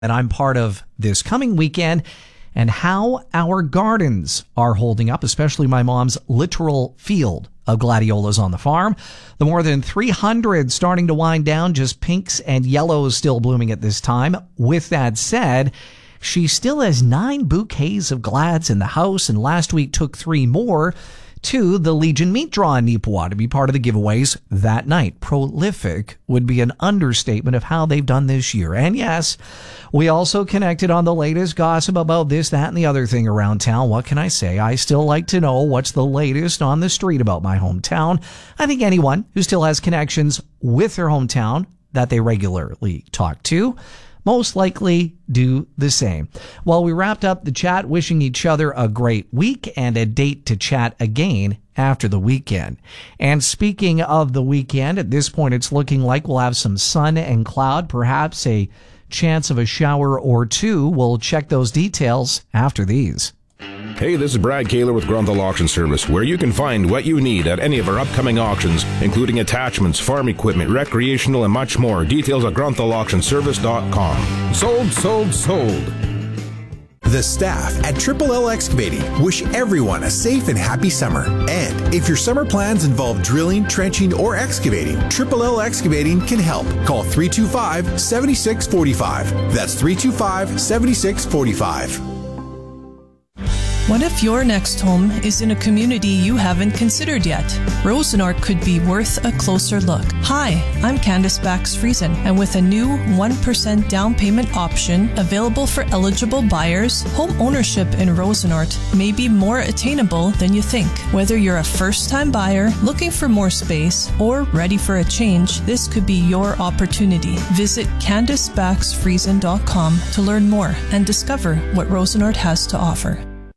that I'm part of this coming weekend and how our gardens are holding up, especially my mom's literal field of gladiolas on the farm. The more than 300 starting to wind down, just pinks and yellows still blooming at this time. With that said, she still has 9 bouquets of glads in the house, and last week took 3 more to the Legion Meat Draw in Neepawa to be part of the giveaways that night. Prolific would be an understatement of how they've done this year. And yes, we also connected on the latest gossip about this, that, and the other thing around town. What can I say? I still like to know what's the latest on the street about my hometown. I think anyone who still has connections with their hometown that they regularly talk to most likely do the same. Well, we wrapped up the chat wishing each other a great week and a date to chat again after the weekend. And speaking of the weekend, at this point it's looking like we'll have some sun and cloud, perhaps a chance of a shower or two. We'll check those details after these. Hey, this is Brad Kaler with Grunthal Auction Service, where you can find what you need at any of our upcoming auctions, including attachments, farm equipment, recreational, and much more. Details at grunthalauctionservice.com. Sold, sold, sold. The staff at Triple L Excavating wish everyone a safe and happy summer. And if your summer plans involve drilling, trenching, or excavating, Triple L Excavating can help. Call 325-7645. That's 325-7645. What if your next home is in a community you haven't considered yet? Rosenort could be worth a closer look. Hi, I'm Candace Bax-Friesen, and with a new 1% down payment option available for eligible buyers, home ownership in Rosenort may be more attainable than you think. Whether you're a first-time buyer, looking for more space, or ready for a change, this could be your opportunity. Visit CandaceBaxFriesen.com to learn more and discover what Rosenort has to offer.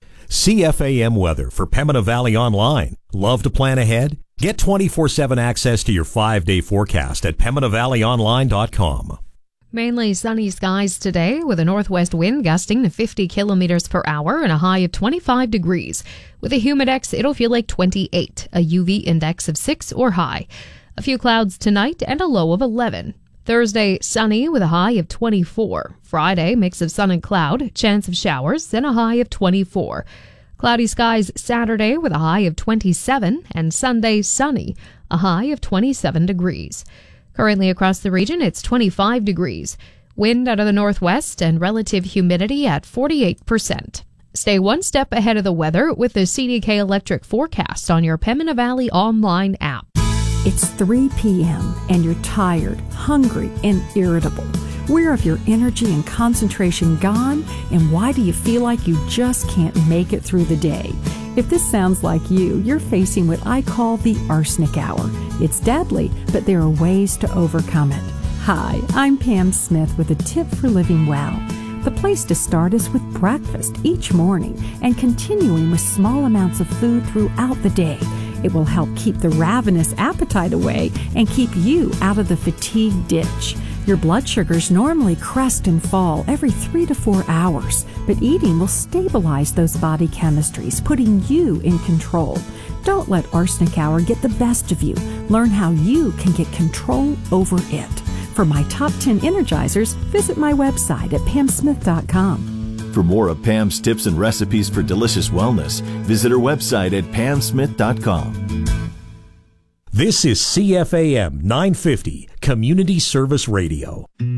CFAM weather for Pembina Valley Online. Love to plan ahead? Get 24/7 access to your 5-day forecast at PembinaValleyOnline.com. Mainly sunny skies today with a northwest wind gusting to 50 kilometers per hour and a high of 25 degrees. With a humidex, it'll feel like 28, a UV index of 6 or high. A few clouds tonight and a low of 11. Thursday, sunny with a high of 24. Friday, mix of sun and cloud, chance of showers, and a high of 24. Cloudy skies Saturday with a high of 27, and Sunday, sunny, a high of 27 degrees. Currently across the region, it's 25 degrees. Wind out of the northwest and relative humidity at 48%. Stay one step ahead of the weather with the CDK Electric forecast on your Pembina Valley Online app. It's 3 p.m. and you're tired, hungry, and irritable. Where have your energy and concentration gone, and why do you feel like you just can't make it through the day? If this sounds like you, you're facing what I call the arsenic hour. It's deadly, but there are ways to overcome it. Hi, I'm Pam Smith with a tip for living well. The place to start is with breakfast each morning and continuing with small amounts of food throughout the day. It will help keep the ravenous appetite away and keep you out of the fatigue ditch. Your blood sugars normally crest and fall every 3 to 4 hours, but eating will stabilize those body chemistries, putting you in control. Don't let arsenic hour get the best of you. Learn how you can get control over it. For my top 10 energizers, visit my website at pamsmith.com. For more of Pam's tips and recipes for delicious wellness, visit her website at pamsmith.com. This is CFAM 950 Community Service Radio.